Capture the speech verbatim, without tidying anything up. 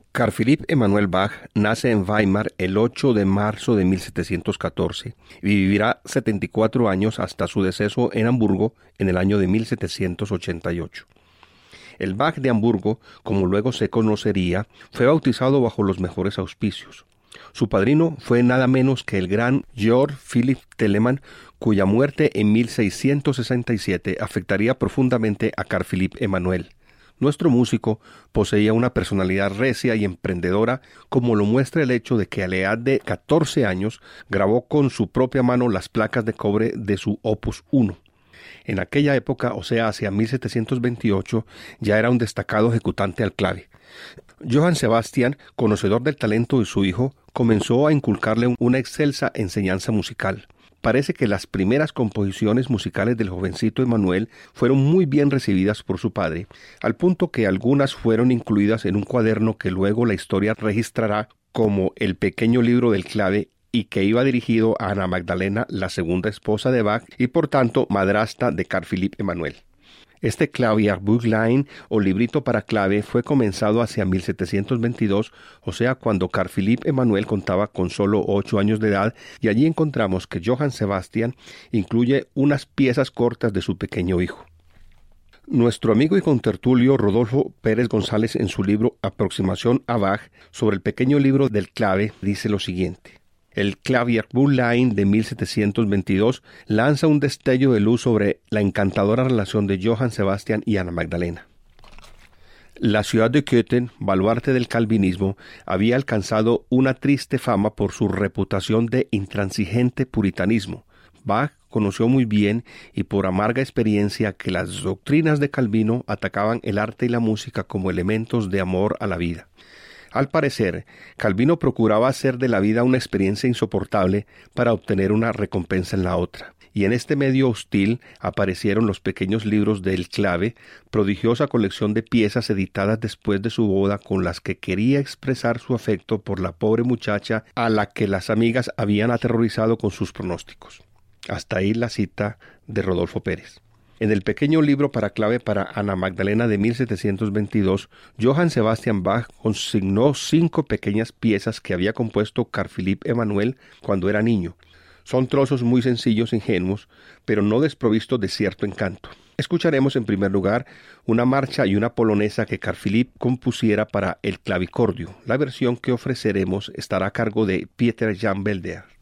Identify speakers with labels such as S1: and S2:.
S1: Carl Philipp Emanuel Bach nace en Weimar el ocho de marzo de mil setecientos catorce y vivirá setenta y cuatro años hasta su deceso en Hamburgo en el año de mil setecientos ochenta y ocho. El Bach de Hamburgo, como luego se conocería, fue bautizado bajo los mejores auspicios. Su padrino fue nada menos que el gran Georg Philipp Telemann, cuya muerte en mil seiscientos sesenta y siete afectaría profundamente a Carl Philipp Emanuel. Nuestro músico poseía una personalidad recia y emprendedora, como lo muestra el hecho de que a la edad de catorce años grabó con su propia mano las placas de cobre de su Opus uno. En aquella época, o sea, hacia mil setecientos veintiocho, ya era un destacado ejecutante al clave. Johann Sebastian, conocedor del talento de su hijo, comenzó a inculcarle una excelsa enseñanza musical. Parece que las primeras composiciones musicales del jovencito Emanuel fueron muy bien recibidas por su padre, al punto que algunas fueron incluidas en un cuaderno que luego la historia registrará como el pequeño libro del clave y que iba dirigido a Ana Magdalena, la segunda esposa de Bach y por tanto madrastra de Carl Philipp Emanuel. Este Klavierbüchlein o librito para clave fue comenzado hacia mil setecientos veintidós, o sea cuando Carl Philipp Emanuel contaba con solo ocho años de edad, y allí encontramos que Johann Sebastian incluye unas piezas cortas de su pequeño hijo. Nuestro amigo y contertulio Rodolfo Pérez González, en su libro Aproximación a Bach sobre el pequeño libro del clave, dice lo siguiente: el Klavierbüchlein de mil setecientos veintidós lanza un destello de luz sobre la encantadora relación de Johann Sebastian y Ana Magdalena. La ciudad de Köthen, baluarte del calvinismo, había alcanzado una triste fama por su reputación de intransigente puritanismo. Bach conoció muy bien y por amarga experiencia que las doctrinas de Calvino atacaban el arte y la música como elementos de amor a la vida. Al parecer, Calvino procuraba hacer de la vida una experiencia insoportable para obtener una recompensa en la otra. Y en este medio hostil aparecieron los pequeños libros del clave, prodigiosa colección de piezas editadas después de su boda con las que quería expresar su afecto por la pobre muchacha a la que las amigas habían aterrorizado con sus pronósticos. Hasta ahí la cita de Rodolfo Pérez. En el pequeño libro para clave para Ana Magdalena de mil setecientos veintidós, Johann Sebastian Bach consignó cinco pequeñas piezas que había compuesto Carl Philipp Emanuel cuando era niño. Son trozos muy sencillos e ingenuos, pero no desprovistos de cierto encanto. Escucharemos en primer lugar una marcha y una polonesa que Carl Philipp compusiera para el clavicordio. La versión que ofreceremos estará a cargo de Pieter Jan Belder.